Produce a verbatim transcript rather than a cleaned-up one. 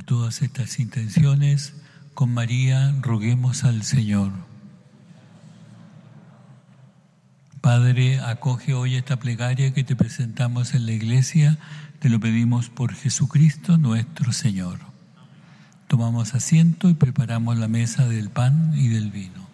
todas estas intenciones, con María roguemos al Señor. Padre, acoge hoy esta plegaria que te presentamos en la iglesia, te lo pedimos por Jesucristo nuestro Señor. Tomamos asiento y preparamos la mesa del pan y del vino.